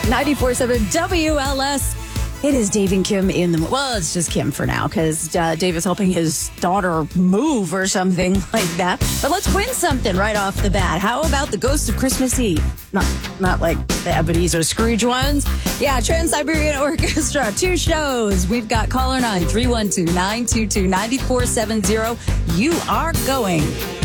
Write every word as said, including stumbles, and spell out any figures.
ninety-four point seven W L S. It is Dave and Kim in the... Well, it's just Kim for now, because uh, Dave is helping his daughter move or something like that. But let's win something right off the bat. How about the Ghost of Christmas Eve? Not not like the Ebenezer Scrooge ones. Yeah, Trans-Siberian Orchestra, two shows. We've got caller nine three one two, nine two two, nine four seven zero. You are going